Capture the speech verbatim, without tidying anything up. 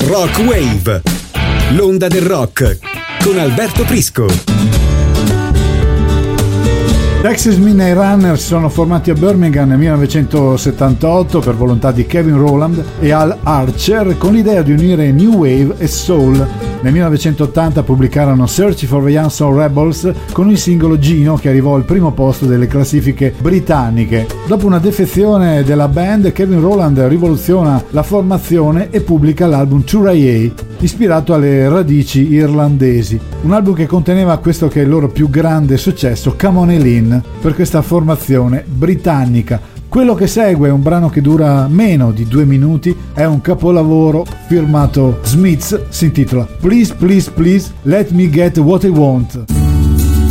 Rock Wave, l'onda del rock con Alberto Prisco. Texas Midnight Runners sono formati a Birmingham nel millenovecentosettantotto per volontà di Kevin Rowland e Al Archer, con l'idea di unire New Wave e Soul. Nel millenovecentottanta pubblicarono Search for the Unsung Rebels con il singolo Gino, che arrivò al primo posto delle classifiche britanniche. Dopo una defezione della band, Kevin Rowland rivoluziona la formazione e pubblica l'album Tooraye, ispirato alle radici irlandesi. Un album che conteneva questo che è il loro più grande successo, Come On Eileen, per questa formazione britannica. Quello che segue è un brano che dura meno di due minuti, è un capolavoro firmato Smiths, si intitola Please Please Please Let Me Get What I Want.